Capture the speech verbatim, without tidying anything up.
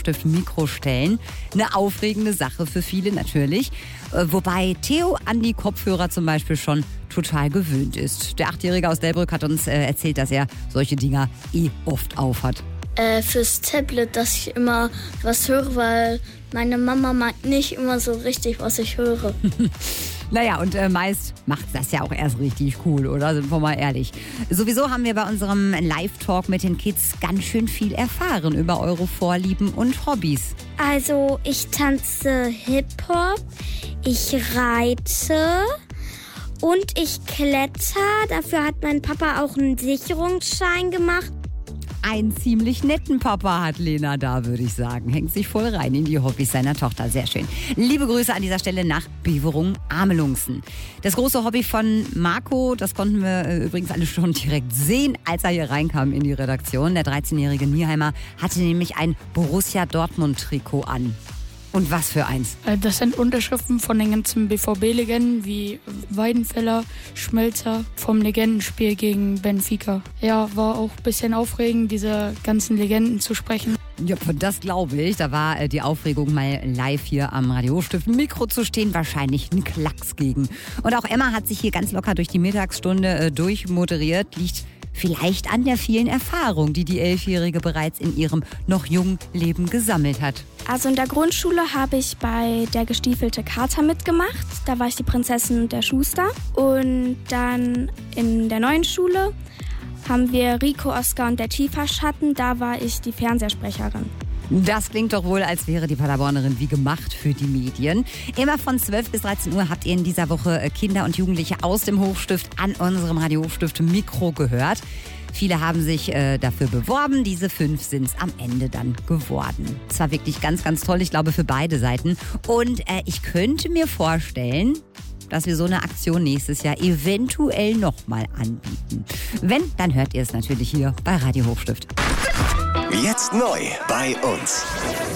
Hochstift Mikro stellen. Eine aufregende Sache für viele natürlich. Äh, wobei Theo an die Kopfhörer zum Beispiel schon total gewöhnt ist. Der Achtjährige aus Delbrück hat uns äh, erzählt, dass er solche Dinger eh oft aufhat. Äh, fürs Tablet, dass ich immer was höre, weil meine Mama mag nicht immer so richtig, was ich höre. Naja, und äh, meist macht das ja auch erst richtig cool, oder? Sind wir mal ehrlich. Sowieso haben wir bei unserem Live-Talk mit den Kids ganz schön viel erfahren über eure Vorlieben und Hobbys. Also ich tanze Hip-Hop, ich reite und ich kletter. Dafür hat mein Papa auch einen Sicherungsschein gemacht. Einen ziemlich netten Papa hat Lena da, würde ich sagen. Hängt sich voll rein in die Hobbys seiner Tochter. Sehr schön. Liebe Grüße an dieser Stelle nach Beverung Amelungsen. Das große Hobby von Marco, das konnten wir äh, übrigens alle schon direkt sehen, als er hier reinkam in die Redaktion. Der dreizehnjährige Nieheimer hatte nämlich ein Borussia Dortmund-Trikot an. Und was für eins? Das sind Unterschriften von den ganzen B V B-Legenden wie Weidenfeller, Schmelzer vom Legendenspiel gegen Benfica. Ja, war auch ein bisschen aufregend, diese ganzen Legenden zu sprechen. Ja, das glaube ich. Da war äh, die Aufregung, mal live hier am Radio Hochstift Mikro zu stehen, wahrscheinlich ein Klacks gegen. Und auch Emma hat sich hier ganz locker durch die Mittagsstunde äh, durchmoderiert. Liegt vielleicht an der vielen Erfahrung, die die Elfjährige bereits in ihrem noch jungen Leben gesammelt hat. Also in der Grundschule habe ich bei der gestiefelte Kater mitgemacht. Da war ich die Prinzessin und der Schuster. Und dann in der neuen Schule haben wir Rico, Oscar und der Schieferschatten. Da war ich die Fernsehsprecherin. Das klingt doch wohl, als wäre die Paderbornerin wie gemacht für die Medien. Immer von zwölf bis dreizehn Uhr habt ihr in dieser Woche Kinder und Jugendliche aus dem Hochstift an unserem Radio Hochstift Mikro gehört. Viele haben sich äh, dafür beworben. Diese fünf sind es am Ende dann geworden. Es war wirklich ganz, ganz toll, ich glaube, für beide Seiten. Und äh, ich könnte mir vorstellen, dass wir so eine Aktion nächstes Jahr eventuell nochmal anbieten. Wenn, dann hört ihr es natürlich hier bei Radio Hochstift. Jetzt neu bei uns.